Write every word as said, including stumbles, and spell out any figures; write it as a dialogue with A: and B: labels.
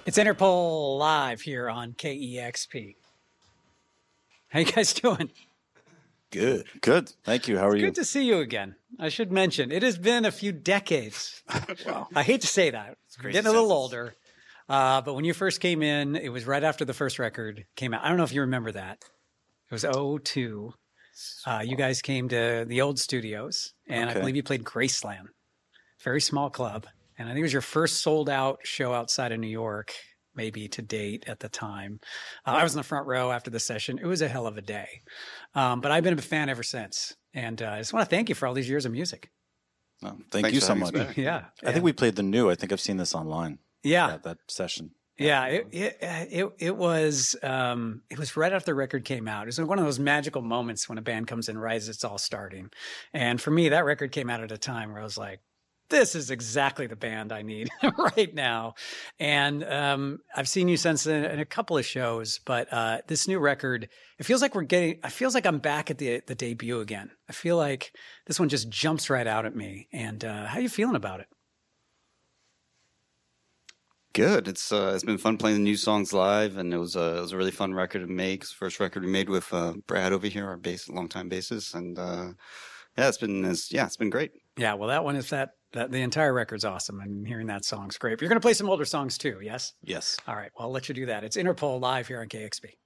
A: It's Interpol live here on K E X P. How you guys doing?
B: Good. Good. Thank you. How are
A: it's
B: you?
A: Good to see you again. I should mention, it has been a few decades. Wow. I hate to say that. It's getting a little sentence. older. Uh, but when you first came in, it was right after the first record came out. I don't know if you remember that. It was oh two. Uh, you guys came to the old studios, and okay. I believe you played Graceland. Very small club. And I think it was your first sold out show outside of New York, maybe to date at the time. Uh, I was in the front row after the session. It was a hell of a day. Um, but I've been a fan ever since. And uh, I just want to thank you for all these years of music.
B: Oh, thank Thanks you so much.
A: Yeah.
B: I yeah. think we played the new. I think I've seen this online.
A: Yeah.
B: That, that session.
A: Yeah, it it it, it was um, it was right after the record came out. It was one of those magical moments when a band comes in right as it's all starting. And for me, that record came out at a time where I was like, this is exactly the band I need right now. And um, I've seen you since in, in a couple of shows, but uh, this new record, it feels like we're getting, it feels like I'm back at the the debut again. I feel like this one just jumps right out at me. And uh, how are you feeling about it?
C: Good. It's uh, it's been fun playing the new songs live, and it was a it was a really fun record to make. It's the first record we made with uh, Brad over here, our bass, longtime bassist, and uh, yeah, it's been it's, yeah, it's been great.
A: Yeah, well, that one is that that the entire record's awesome, and hearing that song's great. But you're going to play some older songs too, yes?
B: Yes.
A: All right. Well, I'll let you do that. It's Interpol live here on K X P.